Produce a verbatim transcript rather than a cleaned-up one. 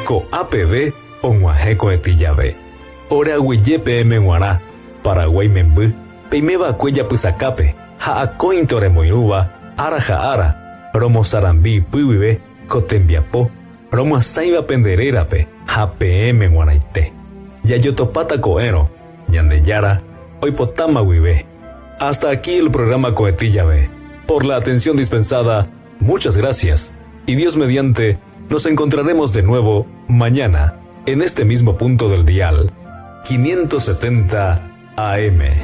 ko A P B onguahéko etijave. Ore aguyépe emenguarã Paraguay memby peimeva'ekue japysakápe ha akóinte oremoirũva ára ha ára romosarambi ipyguive ko tembiapo romoasãiva penderérape ha peẽme g̃uarãite. Jajotopáta ko'ẽrõ Ñandejára oipotáma guive. Hasta aquí el programa Coetillave. Por la atención dispensada, muchas gracias. Y Dios mediante, nos encontraremos de nuevo mañana en este mismo punto del dial quinientos setenta A M.